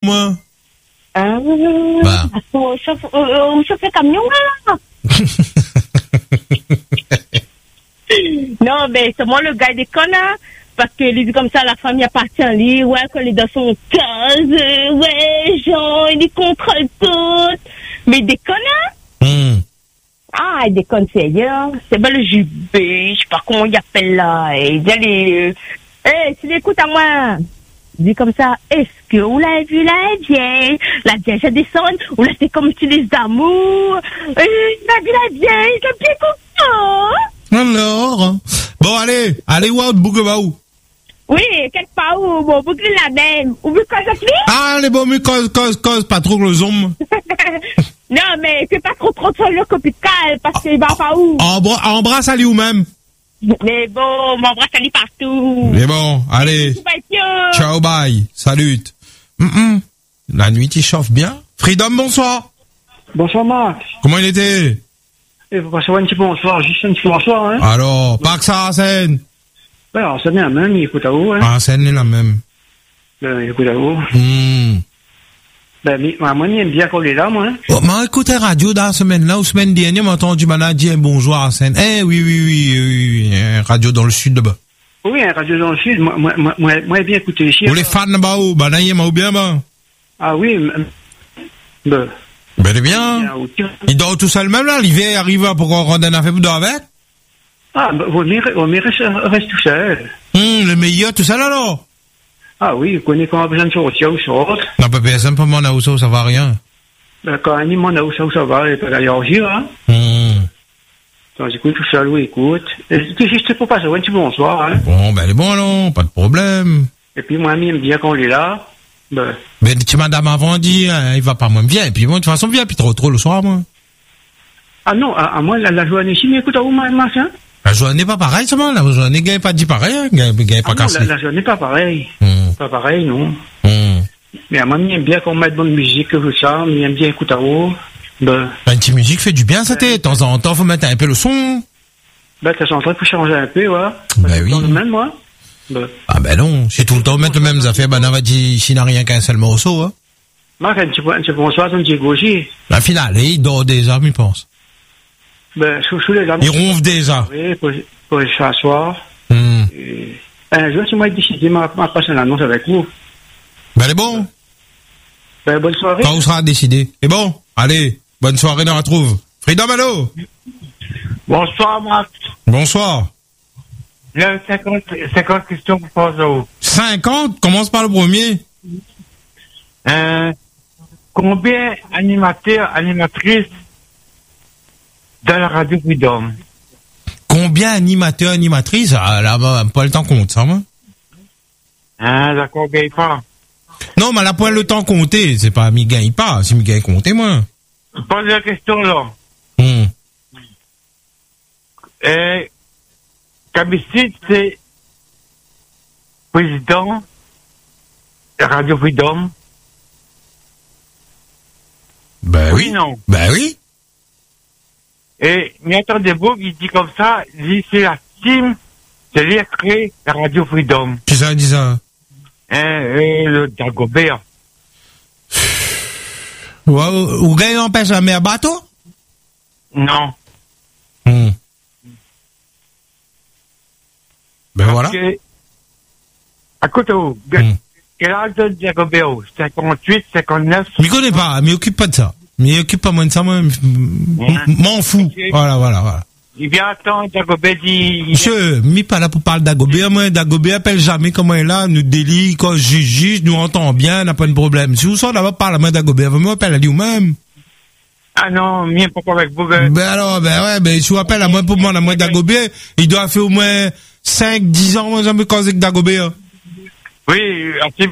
moi. Bah. Au chauffeur camion, là. Non, mais c'est moi le gars des connards. Parce que il dit comme ça, la famille appartient à lui. Ouais, quand il est dans son case. Ouais, genre, il contrôle tout. Mais il déconne, hein? Ah, il déconne, c'est bien le jubé. Je sais pas comment il appelle là. Il dit, allez, tu l'écoutes à moi. Il dit comme ça, est-ce que vous l'avez vu la vieille? La vieille, ça descend. Ou là, c'est comme tu les amours. La vu la vieille, c'est bien content. Alors, bon, allez, wow, Bougebaou. Oui, quelque part où, bon, vous la même. Ou vous cause avec lui? Ah, les bons, mais cause, pas trop le zoom. Non, mais fais pas trop sur le copical, parce qu'il va pas où? Embrasse Ali ou même. Mais bon, m'embrasse Ali partout. Mais bon, allez. Ciao, bye. Salut. La nuit, il chauffe bien. Freedom, bonsoir. Bonsoir, Max. Comment il était? Il faut passer un petit peu bonsoir, juste un petit peu bonsoir, hein. Alors, pas que ça, Arsène. Ben, Arsène est la même, il écoute à vous, hein. Arsène est la même. Ben, il écoute à vous. Ben, moi, il aime bien qu'on est là, moi, hein. Oh, moi, écoutez radio dans la semaine là, ou semaine dernière, m'a entendu m'en dire bonjour à Arsène. Oui, radio dans le sud, là-bas. Oui, un radio dans le sud, moi, bien écouté ici. Ou les fans, là-bas, bah, là, il m'a bien, bah. Ah oui, ben, c'est bien. Il dort tout seul même, là, l'hiver arrive pour qu'on rende un affaire pour dormir avec. Ah, vaut mieux reste tout seul. Le meilleur, tout seul, alors. Ah oui, il connaît quand on a besoin de sortir ou sortir. Non, pas personne, pas mon auto, ça va rien. Ben, quand on dit mon auto, ça va, il peut aller agir, hein. Donc, j'écoute tout seul, oui, écoute. C'est juste pour passer un petit bonsoir, hein. Bon, ben, elle est bon, non, pas de problème. Et puis, moi, il aime bien qu'on est là. Ben, tu madame avant dit, il va pas, moi, bien. Et puis, bon, de toute façon, bien, puis trop le soir, moi. Ah non, à moi, la journée ici, mais écoute, à vous, machin. La journée n'est pas pareille, seulement. La journée n'est pas dit pareil, hein. Pas cassé. La journée n'est pas pareil. Pas pareil, non. Mais à moi, il aime bien qu'on mette bonne musique, que ça. Il aime bien écouter à vous. Ben, une petite musique fait du bien, c'était. De temps en temps, faut mettre un peu le son. Ben, de temps en temps, il faut changer un peu, ouais. Ben oui. Dans le même, moi. Ben. Ah ben non, si tout le temps mettre les mêmes affaires, ben on va dire, s'il n'a rien qu'un seul morceau, hein. Marc, un petit bonsoir, un petit gaucher. La finale, il dort déjà, il pense. Ben, sous les armes. Il ronfle déjà. Oui, pour s'asseoir. Un jour, si moi, décidé, m'a passé l'annonce avec vous. Ben, elle est bon. Ben, bonne soirée. Quand on sera décidé. Et bon, allez, bonne soirée, on la retrouve. Freedom, allô? Bonsoir, Max. Bonsoir. J'ai 50 questions pour poser à vous. 50? Commence par le premier. Combien animateurs, animatrices dans la radio Freedom? Combien animateurs, animatrices? Ah, là, pas le temps compte, ça, moi. D'accord, gagne pas. Non, mais elle a pas le temps compté. C'est pas, mi gagne pas. C'est mi gagne compté, moi. Pose la question, là. Kabissit, c'est président de Radio Freedom. Ben oui, non. Ben oui. Et Miaton Debourg, il dit comme ça, il dit c'est la team, c'est lui qui a créé la Radio Freedom. Qui ça dit ça? Le Dagobert. Ou gagne empêche la mer bateau? Non. Ben voilà. À côté où? Quel âge de Dagobert? 58, 59? Je ne connais pas, mais occupe pas de ça. Mais occupe pas moins de ça, moi. M'en fous. Voilà. Il vient attendre, Dagobert dit... Monsieur, mi pas là pour parler Dagobert, moi. Dagobert appelle jamais comment il est là, nous délie, quand juge, nous entend bien, n'a pas de problème. Si vous sortez là-bas, parle à moi Dagobert, vous m'appelez à lui ou même. Ah non, mien pas avec vous. Ben alors, si vous appelez à moi pour moi, à moi Dagobert, il doit faire au moins 5-10 ans, moi, jamais causé que Dagobert. Oui, Yacine,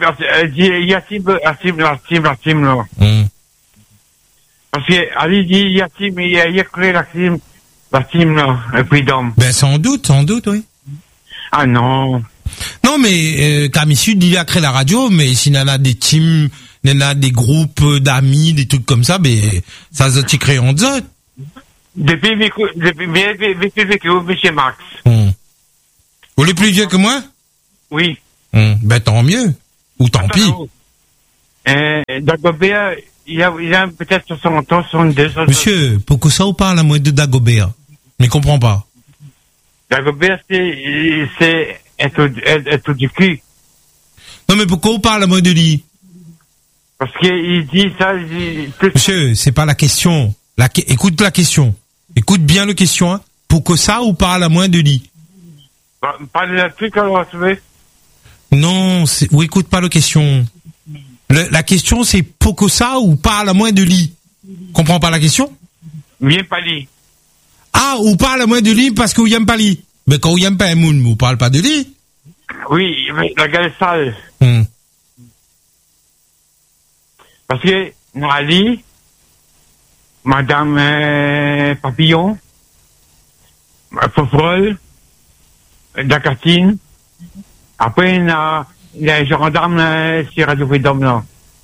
là. Parce que, Ali dit, Yacine, il a créé la team, là, Freedom. Ben, sans doute, oui. Ah non. Non, mais, Camille Sud, il a créé la radio, mais s'il y en a des teams, il y en a des groupes d'amis, des trucs comme ça, ben, ça se crée en zone. Depuis monsieur Max. Vous êtes plus vieux que moi? Oui. Ben, tant mieux. Ou tant pis. Dagobert, il a peut-être 60 ans, 62 ans. Monsieur, pourquoi ça vous parle à moi de Dagobert? Je ne comprends pas. Dagobert, c'est être du cul. Non, mais pourquoi vous parle à moi de lui? Parce qu'il dit ça, Monsieur, c'est pas la question. Écoute la question. Écoute bien la question, hein. Pourquoi ça ou parle à moi de lui? Pas de la truc qu'on va trouver. Non, ou écoute pas la question. La question, c'est pourquoi ça ou parle à moi de lui? Comprends pas la question? Viens pas lui. Ah, ou parle à moi de lui parce que vous n'aimez pas lui. Mais quand vous n'aimez pas un monde, vous parle pas de lui. Oui, mais la gueule est sale. Parce que, Nali, Madame Papillon, Foffrol, Dacatine, après, il y a les gendarmes sur Radio Freedom, là.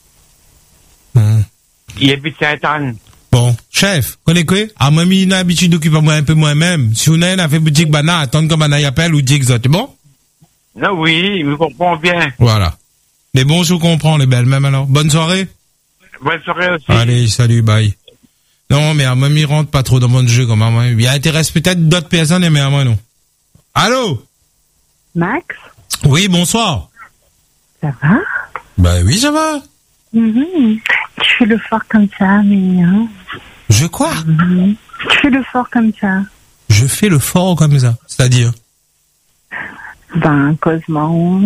Il habite Saint-Anne. Bon, chef, connais quoi? Ah, moi, j'ai une habitude d'occuper moi un peu moi-même. Si on a fait boutique banane, attendre que banane appelle ou dit que ça, c'est bon? Non, oui, je comprends bien. Voilà. Mais bon, je comprends, les belles, même alors. Bonne soirée. Bonne soirée aussi. Allez, salut, bye. Non, mais à moi, il rentre pas trop dans mon jeu, comme à moi. Il intéresse peut-être d'autres personnes, mais à moi, non. Allô? Max? Oui, bonsoir. Ça va? Ben oui, ça va. Tu fais le fort comme ça, mais... Hein. Je quoi? Tu fais le fort comme ça. Je fais le fort comme ça, c'est-à-dire? Ben, cosement.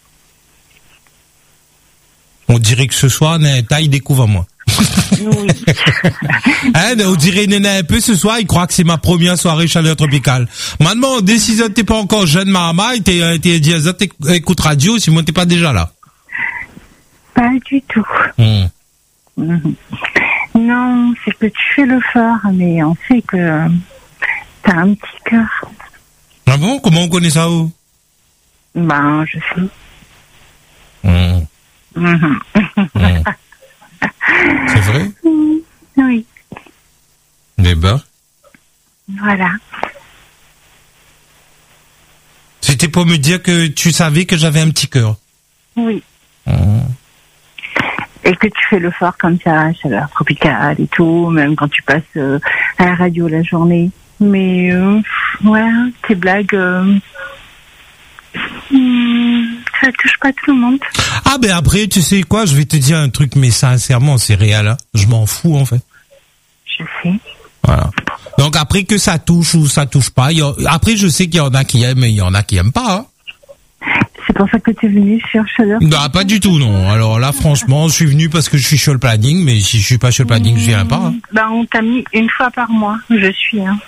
On dirait que ce soir, Nata, il découvre à moi. Oui. Hein, on dirait Nana un peu ce soir, il croit que c'est ma première soirée chaleur tropicale. Maintenant, si t'es pas encore jeune, maman, t'es dit, écoute radio, sinon t'es pas déjà là. Pas du tout. Non, c'est que tu fais le fort, mais on sait que t'as un petit cœur. Ah bon? Comment on connaît ça, où? Ben, je sais. C'est vrai? Oui. Eh ben. Voilà. C'était pour me dire que tu savais que j'avais un petit cœur. Oui. Et que tu fais le fort comme ça, chaleur tropicale et tout, même quand tu passes à la radio la journée. Mais, ouais, tes blagues, ça touche pas tout le monde. Ah ben après, tu sais quoi, je vais te dire un truc, mais sincèrement, c'est réel, hein. Je m'en fous, en fait. Je sais. Voilà. Donc après que ça touche ou ça touche pas, après je sais qu'il y en a qui aiment et il y en a qui aiment pas, hein. C'est pour ça que tu es venu sur Chaleur? Bah, pas du tout, non. Alors là, franchement, je suis venu parce que je suis sur le planning, mais si je suis pas sur le planning, je viens pas, hein. Bah, on t'a mis une fois par mois, je suis, hein.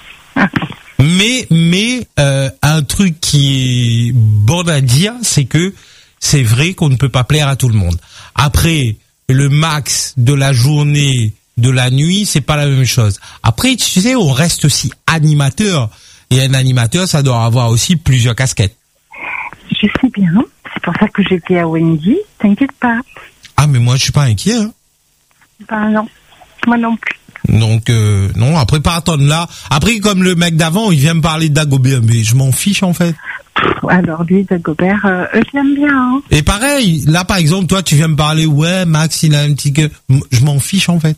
Mais un truc qui est bon à dire, c'est que c'est vrai qu'on ne peut pas plaire à tout le monde. Après, le max de la journée, de la nuit, c'est pas la même chose. Après, tu sais, on reste aussi animateur. Et un animateur, ça doit avoir aussi plusieurs casquettes. Je sais bien. C'est pour ça que j'étais à Wendy. T'inquiète pas. Ah, mais moi, je suis pas inquiet, hein. Ben non. Moi non plus. Donc, non, après, pas attendre là. Après, comme le mec d'avant, il vient me parler de Dagobert, mais je m'en fiche, en fait. Alors, lui, Dagobert, je l'aime bien, hein. Et pareil, là, par exemple, toi, tu viens me parler, ouais, Max, il a un petit cœur. Je m'en fiche, en fait.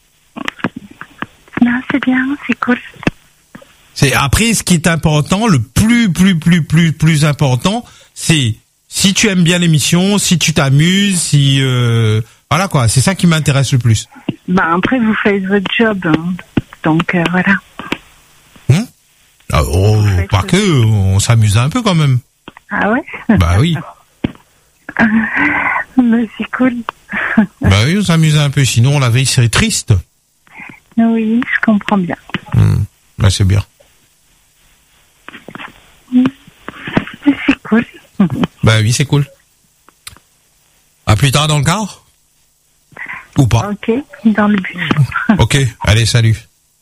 Non, c'est bien, c'est cool. C'est, après, ce qui est important, le plus important, c'est, si tu aimes bien l'émission, si tu t'amuses, si, voilà, quoi, c'est ça qui m'intéresse le plus. Ben, après, vous faites votre job, hein. Donc, voilà. Ah, oh, pas que, on s'amuse un peu quand même. Ah ouais? Bah oui. Mais c'est cool. Bah oui, on s'amuse un peu, sinon la veille serait triste. Oui, je comprends bien. Bah c'est bien. C'est cool. Bah oui, c'est cool. À plus tard dans le car? Ou pas? Ok, dans le bus. Ok, allez, salut.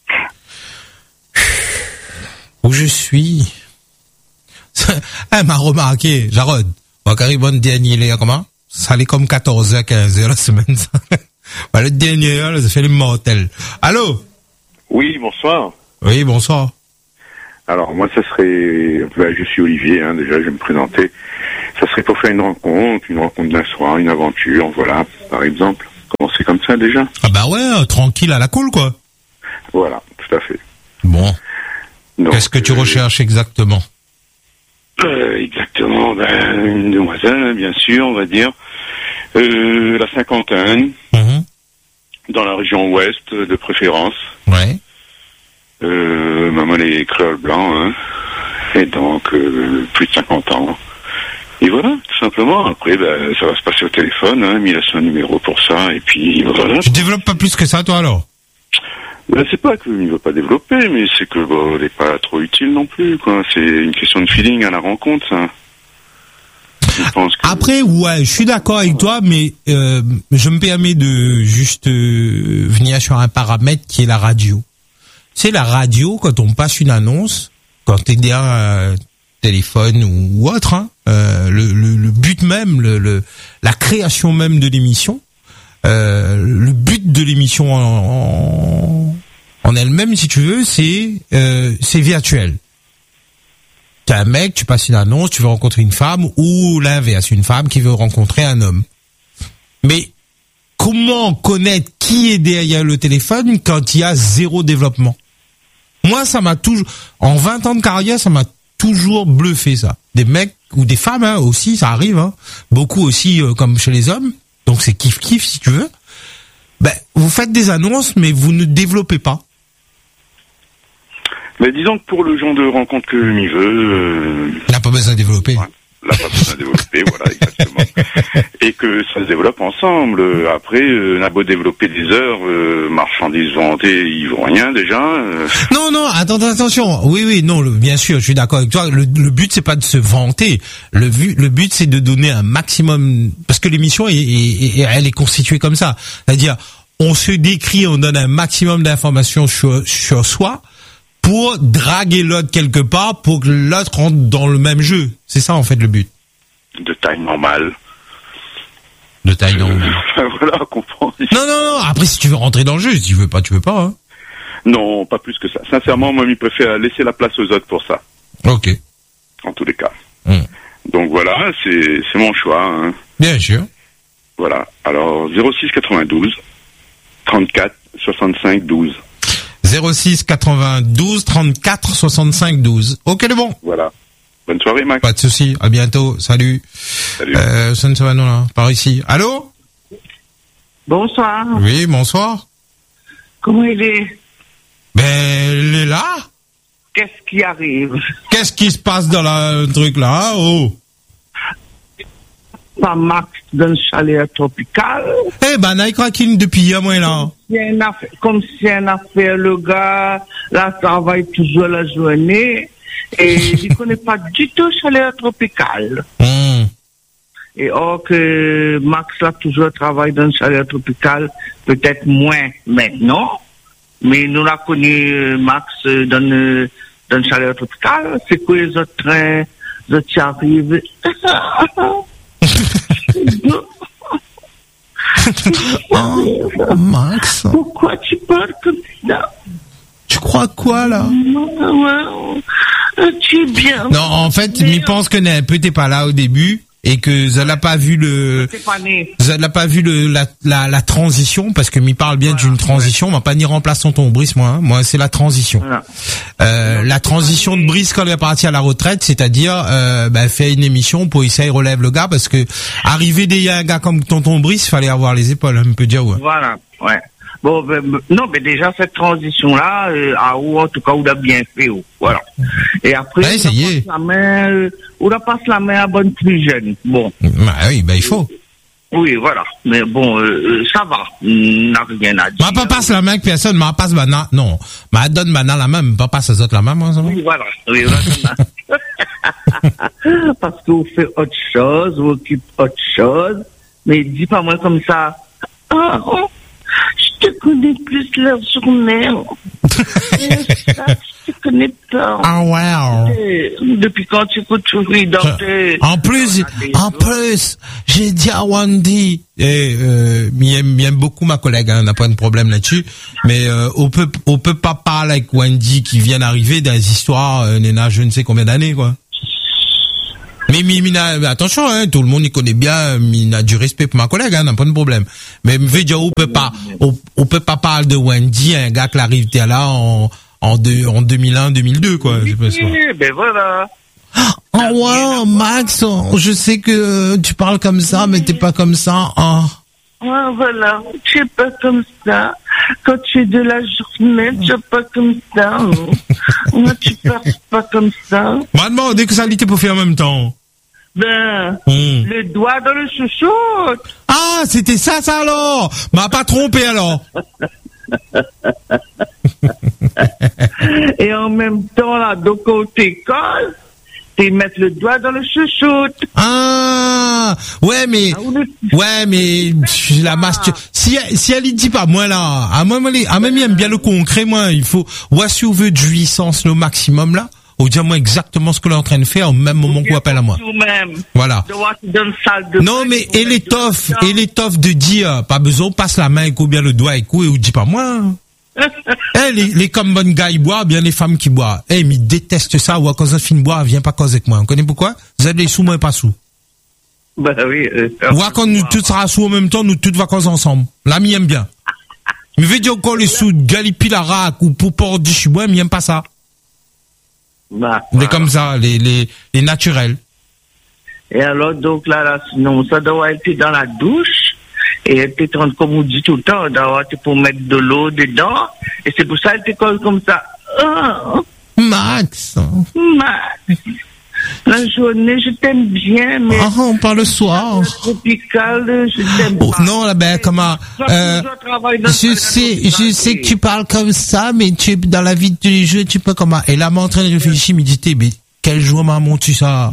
Où je suis? Elle m'a remarqué, Jarod. Bon dernier, là, comment? Ça allait comme 14h, 15h la semaine, ça. Bah, le dernier, là, ça fait le mortel. Allô? Oui, bonsoir. Oui, bonsoir. Alors, moi, ça serait... Ben, je suis Olivier, hein, déjà, je vais me présenter. Ça serait pour faire une rencontre d'un soir, une aventure, voilà, par exemple. Commencer comme ça déjà. Ah bah ouais, tranquille à la cool, quoi. Voilà, tout à fait. Bon. Donc, qu'est-ce que tu recherches exactement? Exactement, une demoiselle, bien sûr, on va dire. La cinquantaine. Dans la région ouest, de préférence. Ouais. Maman est créole blanc, hein. Et donc, plus de 50 ans. Et voilà, tout simplement. Après, ça va se passer au téléphone, hein. Il a son numéro pour ça, et puis voilà. Tu développes pas plus que ça, toi, alors? C'est pas qu'il ne veut pas développer, mais c'est que il n'est pas trop utile non plus, quoi. C'est une question de feeling à la rencontre, ça. Je pense que... Après, ouais, je suis d'accord avec toi, mais je me permets de juste venir sur un paramètre qui est la radio. C'est la radio, quand on passe une annonce, quand t'es derrière un téléphone ou autre, hein, le but même, la création même de l'émission, le but de l'émission en elle-même, si tu veux, c'est virtuel. T'es un mec, tu passes une annonce, tu veux rencontrer une femme, ou l'inverse, une femme qui veut rencontrer un homme. Mais comment connaître qui est derrière le téléphone quand il y a zéro développement? Moi, ça m'a toujours, en 20 ans de carrière, ça m'a toujours bluffé, ça. Des mecs, ou des femmes, hein, aussi, ça arrive, hein. Beaucoup aussi, comme chez les hommes. Donc c'est kiff-kiff, si tu veux. Vous faites des annonces, mais vous ne développez pas. Mais disons que pour le genre de rencontre que m'y veut... Il n'a pas besoin de développer. Ouais, il n'a pas besoin de développer, voilà, exactement. Et que ça se développe ensemble. Après, on a beau développer des heures, marchandises vantées, ils vont rien déjà. Non, attention. Oui, non, bien sûr, je suis d'accord avec toi. Le but, c'est pas de se vanter. Le but, c'est de donner un maximum... Parce que l'émission, elle est constituée comme ça. C'est-à-dire, on se décrit, on donne un maximum d'informations sur soi, pour draguer l'autre quelque part, pour que l'autre rentre dans le même jeu. C'est ça, en fait, le but. De taille normale. De taille normale. Voilà, comprends. Non. Après, si tu veux rentrer dans le jeu, si tu veux pas, hein. Non, pas plus que ça. Sincèrement, moi, je préfère laisser la place aux autres pour ça. Ok. En tous les cas. Donc voilà, c'est mon choix, hein. Bien sûr. Voilà. Alors, 06 92 34 65 12. 06 92 34 65 12. Ok, c'est bon. Voilà. Bonne soirée, Max. Pas de souci. À bientôt. Salut. Salut. Ça ne se va non là. Par ici. Allô? Bonsoir. Oui, bonsoir. Comment il est? Elle est là. Qu'est-ce qui arrive? Qu'est-ce qui se passe dans le truc là? Oh. Pas Max d'un chalet tropical. Naï Krakin depuis hier, moi, là. Comme si un affaire, le gars, là, travaille toujours la journée, et il connaît pas du tout chalet tropical. Et or que Max, là, toujours travaille dans le chalet tropical, peut-être moins maintenant, mais nous l'a connu, Max, dans le chalet tropical. C'est quoi les autres trains, les autres qui arrivent? Max. Pourquoi tu parles comme ça? Tu crois quoi, là? Tu es bien. Non, en fait, je pense que t'es pas là au début. Et que ça n'a pas vu la transition, parce que m'y parle bien d'une transition, m'a pas ni remplaçant ton Brice, moi c'est la transition. Voilà. La transition de Brice quand il est parti à la retraite, c'est-à-dire fait une émission pour essayer relève le gars, parce que arriver derrière un gars comme tonton Brice, fallait avoir les épaules, on peut dire ouais. Voilà, ouais. Bon, non, mais déjà cette transition-là, en tout cas, on a bien fait, voilà. Et après, on passe la main à bonne plus jeune. Bon. Oui, il faut. Oui, voilà. Mais bon, ça va. N'a rien à dire. Ma pas passe la main avec personne, ma passe banane. Non. Ma donne banane la main, mais pas passe aux autres la main, moi, ça va. Oui, voilà. Oui, voilà. Parce que vous faites autre chose, vous occupez autre chose. Mais dis pas moi comme ça. Je te connais plus la journée. Je te connais pas. Ah, wow. Depuis quand tu écoutes toujours dans En plus, j'ai dit à Wendy, m'aime beaucoup ma collègue, on n'a pas de problème là-dessus, mais on peut pas parler avec Wendy qui vient d'arriver dans les histoires, Néna, je ne sais combien d'années, quoi. Mais attention, hein, tout le monde y connaît bien, il a du respect pour ma collègue, hein, n'a pas de problème. Mais veut dire, on peut pas parler de Wendy, un gars qui arrive là en 2001, 2002, quoi. Oui, ben voilà. Oh ouais, Max, je sais que tu parles comme ça, mais t'es pas comme ça. Oh. Ouais, voilà, tu es pas comme ça. Quand tu es de la journée, tu es pas comme ça. Moi, tu parles pas comme ça. Maintenant, dès que ça l'était pour faire en même temps. Le doigt dans le chouchoute. Ah, c'était ça alors. M'a pas trompé alors. Et en même temps, là, donc, quand t'écoles, tu mettre le doigt dans le chouchoute. Ah, ouais, mais la masque. Si elle y dit pas, moi là, même il aime bien le concret, moi, il faut, si on veut de jouissance le maximum là, ou dire moi exactement ce que l'on est en train de faire au même moment qu'on appelle à moi. Voilà. Non, mais et l'étoffe de dire, pas besoin, passe la main et bien le doigt et ou dit pas moi. Les comme bonnes gars ils boivent, bien les femmes qui boivent. Mais ils détestent ça, ou quand ça finit boire, viens pas causer avec moi. On connaît pourquoi? Vous avez des sous, moi pas sous. Bah oui. Ou quand nous tous sera sous en même temps, nous toutes vacances ensemble. L'ami aime bien. Mais veut dire encore les sous de Galipi la rac ou pour port du chibois, mais aime pas ça. Mais comme ça, les naturels. Et alors, donc là, sinon, ça doit être dans la douche. Et elle te trente, comme on dit tout le temps, d'avoir pour mettre de l'eau dedans. Et c'est pour ça qu'elle te colle comme ça. Oh. Max. La journée, je t'aime bien, mais... on parle le soir. Tropical, je t'aime pas. Non, là, ben, comment... je sais que tu parles comme ça, mais tu dans la vie de tous les jours, tu peux comment... Et là, moi, en train de réfléchir, me dit, mais quel jour m'as-tu ça?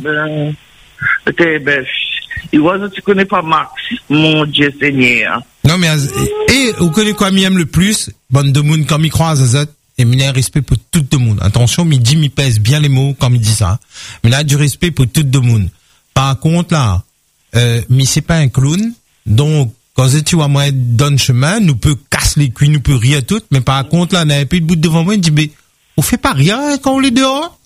Tu connais pas Max, mon Dieu Seigneur. Non, mais, et, vous connaissez quoi, m'aime le plus? Bonne de monde, quand m'y croise, Azot. Et il a un respect pour tout le monde. Attention, il dit, il pèse bien les mots quand il dit ça. Mais il a du respect pour tout le monde. Par contre, là, mais c'est pas un clown. Donc, quand tu vois, moi, donne chemin, nous peut casser les cuits, nous peut rire tout. Mais par contre, là, on a un peu de bout devant moi, il dit, mais, on fait pas rien quand on est dehors?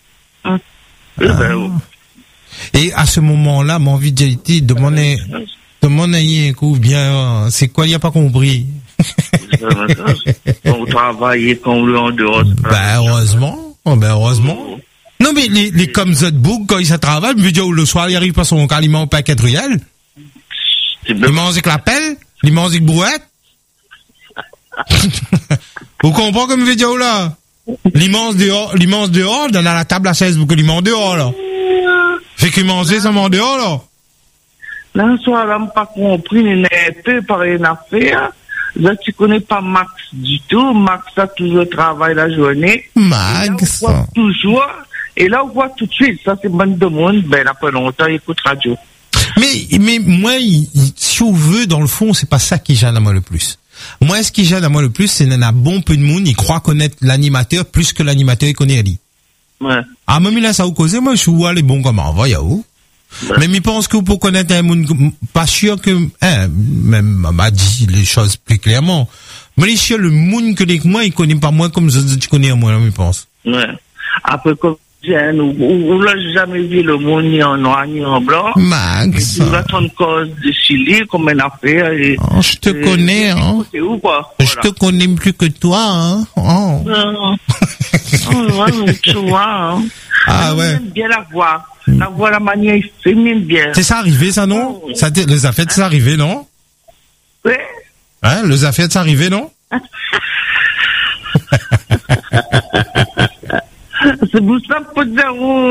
Et à ce moment-là, mon envie de dire, demander un coup, bien, c'est quoi, il n'y a pas compris? Quand on travaille, quand on est en dehors. Heureusement. Non, mais les comme Zotbook, quand ils se travaillent, je veux dire, le soir, il arrive pas son aliment au paquet de riel. Il mange avec la pelle, il mange avec brouette. Vous comprenez comme je veux dire, là? L'immense dehors, dans la table à 16, vous que l'immense dehors, là. Fait qu'il mangeait, ça mange dehors, là. Là, soir, là, pas compris, il n'a peu par une affaire. Là, tu connais pas Max du tout. Max a toujours travaillé la journée. Max. Et là, on voit toujours. Et là, on voit tout de suite. Ça, c'est bonne de monde. Ben, après longtemps, il écoute radio. Mais moi, si on veut, dans le fond, c'est pas ça qui gêne à moi le plus. Moi, ce qui gêne à moi le plus, c'est qu'il y a bon peu de monde, il croit connaître l'animateur plus que l'animateur, il connaît lui. Ouais. Ah, même il a ça au causé, moi, je suis où aller bon comment, va, où? Ouais. Mais il pense que pour connaître un monde, pas sûr que, même, m'a dit les choses plus clairement. Mais les chiens, le monde que moi, il connaît pas moi comme tu connais moi, là, je pense. Ouais. Après, comme on l'a jamais vu le monde ni en noir ni en blanc. Max. On a une cause de Chili comme une affaire. Et, je te connais, hein. C'est où, quoi? Voilà. Je te connais plus que toi, hein. Oh. Ouais, tu vois, hein. Ah, ouais. J'aime bien la voix. La voix, la manière, il fait bien. C'est ça arrivé, ça, non? Ça, les affaires, c'est arrivé, non? Oui. Hein, les affaires, c'est arrivé, non? C'est pour ça, pour dire,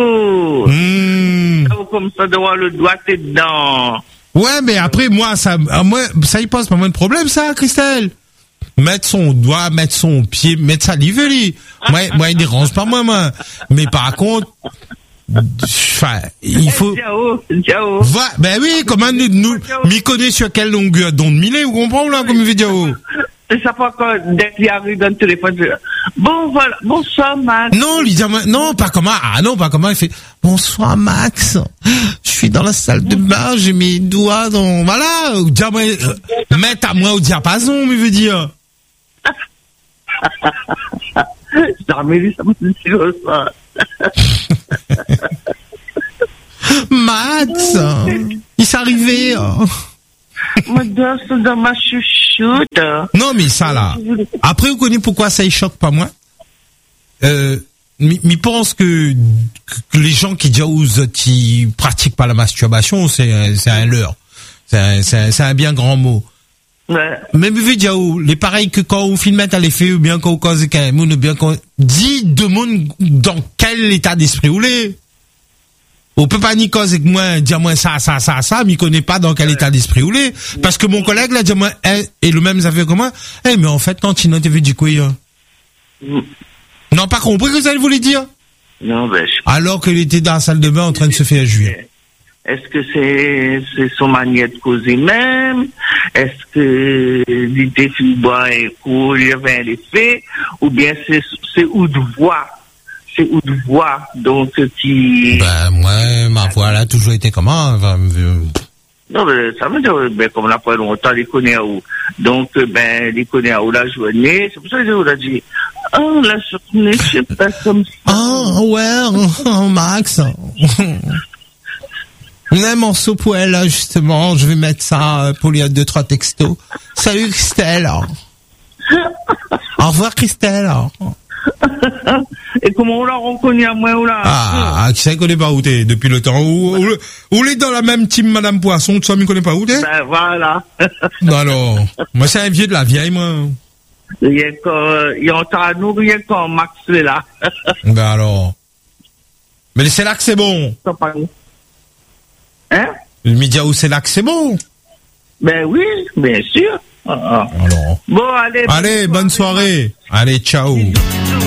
comme ça, d'avoir le doigt dedans. Ouais, mais après, moi, ça y pose pas moins de problème, ça, Christelle. Mettre son doigt, mettre son pied, mettre sa livre, moi, il dérange pas, moi. Mais par contre, enfin, il faut... Ciao. Ben oui, comment nous, m'y connaît sur quelle longueur d'onde mille, vous comprenez, là, comme vidéo? Ça fait encore, dès qu'il arrive dans le téléphone, bon, voilà, bonsoir, Max. Non, il dit, non, pas comment, il fait, bonsoir, Max. Je suis dans la salle de bain, j'ai mes doigts dans, voilà, mettre à moi au diapason, il veut dire. Jamais vu ça me dit ça. Max, il s'est arrivé. Madame, c'est dans ma chouchoute. Non, mais ça, là. Après, vous connaissez pourquoi ça y choque pas moi? Mais pense que les gens qui disent qui pratiquent pas la masturbation, c'est un leurre. C'est un bien grand mot. Ouais. Même vu Diao, les pareils que quand on filme à l'effet ou bien quand on cause qu'un monde ou bien quand dit de monde dans quel état d'esprit vous l'êtes. On peut pas ni cause avec moi dire moi ça mais il connaît pas dans quel état d'esprit vous l'êtes parce que mon collègue là dit moi et le même ça fait comment mais en fait quand il n'a vu du quoi non pas compris que ça il voulait dire. Non ben alors qu'il était dans la salle de bain en train de se faire jouer. Est-ce que c'est son manière de causer même? Est-ce que l'idée fait boire et cool, il y avait un effet? Ou bien c'est où de voix? C'est où de voix? Donc, qui... Ben, moi, ma voix, elle a toujours été comment? Non, mais ça veut dire, ben, comme on a pas longtemps, les connaît où. Donc, ben, les connaît où la journée. C'est pour ça que on a dit, la journée, je sais pas comme ça. Ouais, Max. Un morceau pour elle, là, justement. Je vais mettre ça pour lui 2-3 textos. Salut, Christelle. Au revoir, Christelle. Et comment on l'a reconnu à moi ou là? Qui ça connaît pas où t'es depuis le temps? Où est dans la même team Madame Poisson, tu sais, me connais pas où t'es? Ben, voilà. Non, alors. Moi, c'est un vieux de la vieille, moi. Il y a un nous, il y a quand Max est là. Ben, alors. Mais c'est là que c'est bon. Hein? Le média où c'est là que c'est bon. Ben oui, bien sûr. Alors. Bon, allez. Allez, bonne soirée. Allez, ciao.